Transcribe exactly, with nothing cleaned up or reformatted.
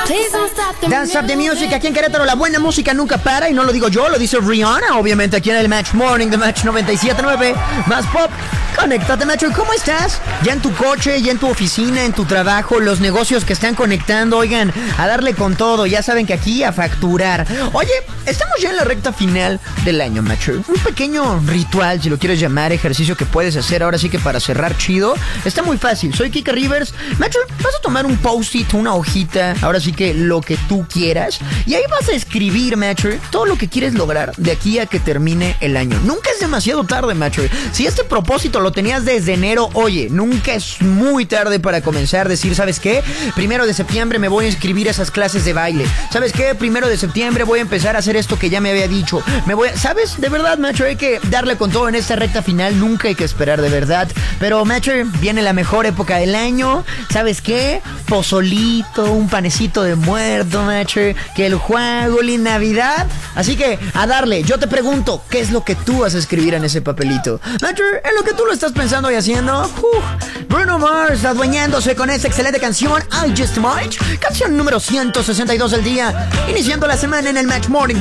Dance Up the Music, aquí en Querétaro la buena música nunca para, y no lo digo yo, lo dice Rihanna, obviamente aquí en el Match Morning de Match noventa y siete punto nueve, más pop. Conéctate, Metro. ¿Cómo estás? Ya en tu coche, ya en tu oficina, en tu trabajo, los negocios que están conectando, oigan, a darle con todo, ya saben que aquí a facturar. Oye, estamos ya en la recta final del año, Metro. Un pequeño ritual, si lo quieres llamar, ejercicio que puedes hacer ahora sí que para cerrar chido. Está muy fácil, soy Kike Rivers. Metro, vas a tomar un post-it, una hojita, ahora sí que lo que tú quieras, y ahí vas a escribir, Metro, todo lo que quieres lograr de aquí a que termine el año. Nunca es demasiado tarde, Metro. Si este propósito lo tenías desde enero, oye, nunca es muy tarde para comenzar. Decir, ¿sabes qué? Primero de septiembre me voy a inscribir a esas clases de baile. ¿Sabes qué? Primero de septiembre voy a empezar a hacer esto que ya me había dicho. Me voy a... ¿Sabes? De verdad, Metro, hay que darle con todo en esta recta final. Nunca hay que esperar, de verdad. Pero, Metro, viene la mejor época del año. ¿Sabes qué? Pozolito, un panecito de muerto, Metro, que el juego, la Navidad. Así que, a darle. Yo te pregunto, ¿qué es lo que tú vas a escribir en ese papelito? Metro, en lo que tú lo estás pensando y haciendo, uh, Bruno Mars adueñándose con esta excelente canción I Just Might, canción número ciento sesenta y dos del día, iniciando la semana en el Match Morning.